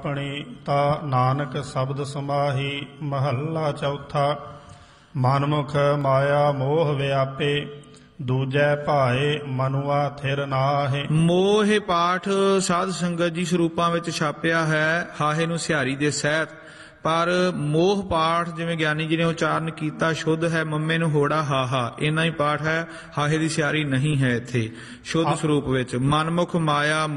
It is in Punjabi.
ਆਪਣੀ ਤਾ ਨਾਨਕ ਸ਼ਬਦ ਸਮਾਹੀ। ਮਹੱਲਾ ਚੌਥਾ। ਮਨਮੁਖ ਮਾਇਆ ਮੋਹ ਵਿਆਪੇ, ਦੂਜੈ ਭਾਏ ਮਨੁਆ ਥਿਰ ਨਾਹਿ। ਮੋਹ ਪਾਠ ਸਾਧ ਸੰਗਤ ਜੀ ਸਰੂਪਾਂ ਵਿੱਚ ਛਾਪਿਆ ਹੈ ਹਾਹੇ ਨੂੰ ਸਿਹਾਰੀ ਦੇ ਸਹਿਤ, ਪਰ ਮੋਹ ਪਾਠ ਜਿਵੇਂ ਗਿਆਨੀ ਜੀ ਨੇ ਉਚਾਰਨ ਕੀਤਾ ਸ਼ੁੱਧ ਹੈ, ਮੰਮੇ ਨੂੰ ਹੋੜਾ ਹਾਹਾ, ਇੰਨਾ ਹੀ ਪਾਠ ਹੈ, ਹਾਹੇ ਦੀ ਸਿਹਾਰੀ ਨਹੀਂ ਹੈ ਇੱਥੇ ਸ਼ੁੱਧ ਸਰੂਪ ਵਿੱਚ। ਮਨਮੁਖ ਮਾਇਆ